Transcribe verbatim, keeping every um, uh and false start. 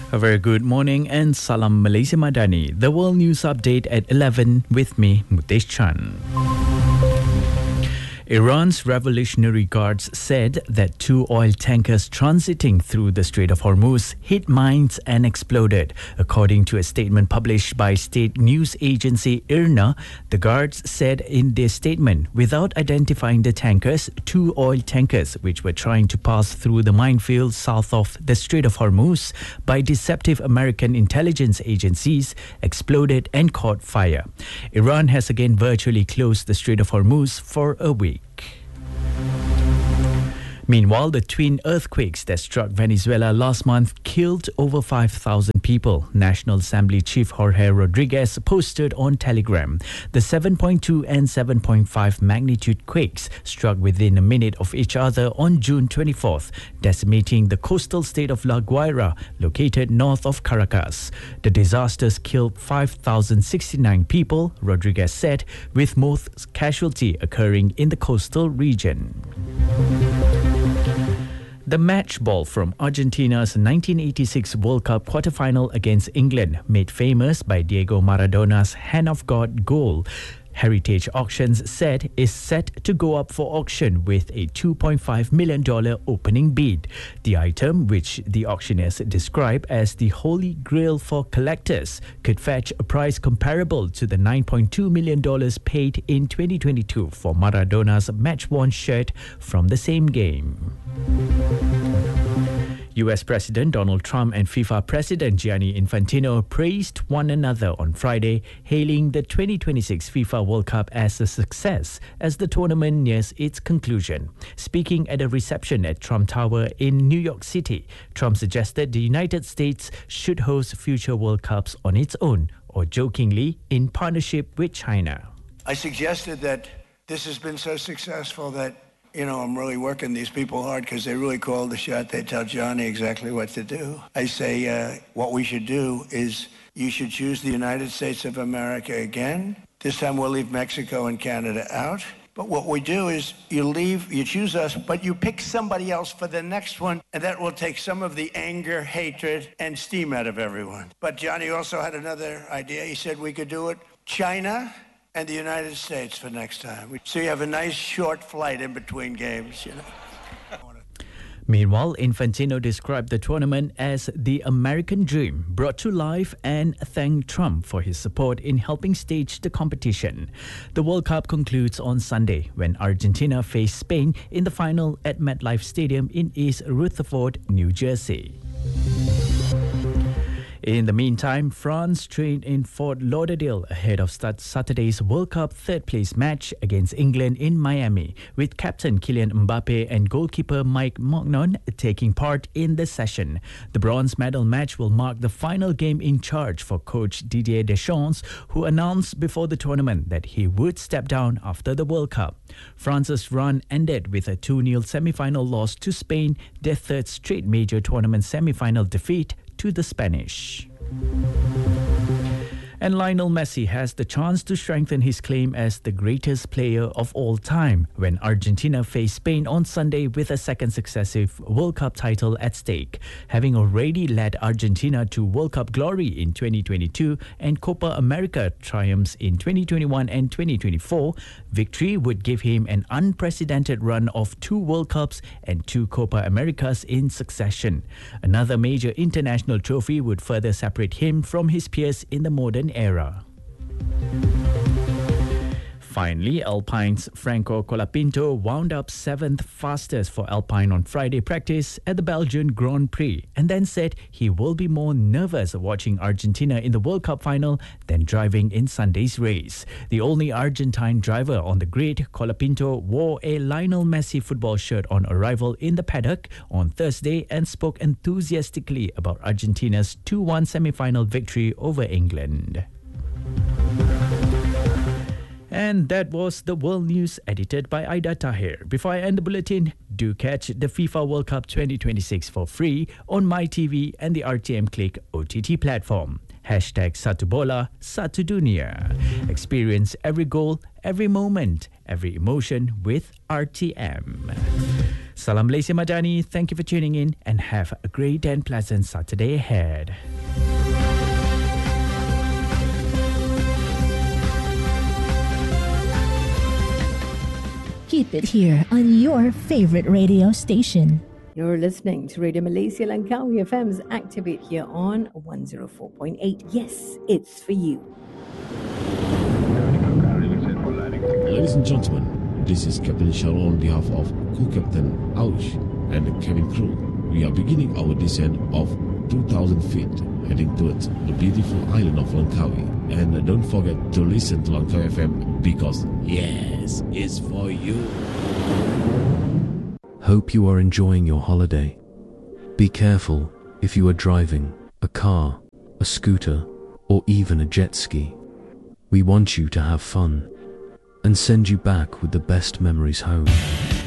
A very good morning and Salam Malaysia Madani. The World News Update at eleven with me, Mutesh Chan. Iran's Revolutionary Guards said that two oil tankers transiting through the Strait of Hormuz hit mines and exploded. According to a statement published by state news agency I R N A, the guards said in their statement, without identifying the tankers, two oil tankers which were trying to pass through the minefield south of the Strait of Hormuz by deceptive American intelligence agencies exploded and caught fire. Iran has again virtually closed the Strait of Hormuz for a week. Meanwhile, the twin earthquakes that struck Venezuela last month killed over five thousand people. National Assembly Chief Jorge Rodriguez posted on Telegram. The seven point two and seven point five magnitude quakes struck within a minute of each other on June twenty-fourth, decimating the coastal state of La Guaira, located north of Caracas. The disasters killed five thousand sixty-nine people, Rodriguez said, with most casualty occurring in the coastal region. The match ball from Argentina's nineteen eighty-six World Cup quarter-final against England, made famous by Diego Maradona's hand-of-God goal, Heritage Auctions said is set to go up for auction with a two point five million dollars opening bid. The item, which the auctioneers describe as the holy grail for collectors, could fetch a price comparable to the nine point two million dollars paid in twenty twenty-two for Maradona's match-worn shirt from the same game. U S President Donald Trump and FIFA President Gianni Infantino praised one another on Friday, hailing the twenty twenty-six FIFA World Cup as a success as the tournament nears its conclusion. Speaking at a reception at Trump Tower in New York City, Trump suggested the United States should host future World Cups on its own, or jokingly, in partnership with China. I suggested that this has been so successful that You know, I'm really working these people hard because they really call the shot. They tell Johnny exactly what to do. I say uh, what we should do is you should choose the United States of America again. This time we'll leave Mexico and Canada out. But what we do is you leave, you choose us, but you pick somebody else for the next one, and that will take some of the anger, hatred, and steam out of everyone. But Johnny also had another idea. He said we could do it China and the United States for next time. So you have a nice short flight in between games, you know. Meanwhile, Infantino described the tournament as the American dream brought to life and thanked Trump for his support in helping stage the competition. The World Cup concludes on Sunday when Argentina face Spain in the final at MetLife Stadium in East Rutherford, New Jersey. In the meantime, France trained in Fort Lauderdale ahead of Saturday's World Cup third-place match against England in Miami, with captain Kylian Mbappe and goalkeeper Mike Maignan taking part in the session. The bronze medal match will mark the final game in charge for coach Didier Deschamps, who announced before the tournament that he would step down after the World Cup. France's run ended with a two nil semi-final loss to Spain, their third straight major tournament semi-final defeat to the Spanish. And Lionel Messi has the chance to strengthen his claim as the greatest player of all time when Argentina face Spain on Sunday with a second successive World Cup title at stake. Having already led Argentina to World Cup glory in twenty twenty-two and Copa America triumphs in twenty twenty-one and twenty twenty-four, victory would give him an unprecedented run of two World Cups and two Copa Americas in succession. Another major international trophy would further separate him from his peers in the modern era. Finally, Alpine's Franco Colapinto wound up seventh fastest for Alpine on Friday practice at the Belgian Grand Prix and then said he will be more nervous watching Argentina in the World Cup final than driving in Sunday's race. The only Argentine driver on the grid, Colapinto wore a Lionel Messi football shirt on arrival in the paddock on Thursday and spoke enthusiastically about Argentina's two one semi-final victory over England. And that was the World News edited by Aida Tahir. Before I end the bulletin, do catch the FIFA World Cup twenty twenty-six for free on MyTV and the R T M Click O T T platform. Hashtag Satu Bola, Satu Dunia. Experience every goal, every moment, every emotion with R T M. Salam Malaysia Madani, thank you for tuning in and have a great and pleasant Saturday ahead. Keep it here on your favorite radio station. You're listening to Radio Malaysia Langkawi F M's Activate here on one oh four point eight. Yes, it's for you. Ladies and gentlemen, this is Captain Sharon on behalf of Co-Captain Aush and the cabin crew. We are beginning our descent of two thousand feet, heading towards the beautiful island of Langkawi. And don't forget to listen to Langkawi F M because, yes, it's for you. Hope you are enjoying your holiday. Be careful if you are driving a car, a scooter, or even a jet ski. We want you to have fun and send you back with the best memories home.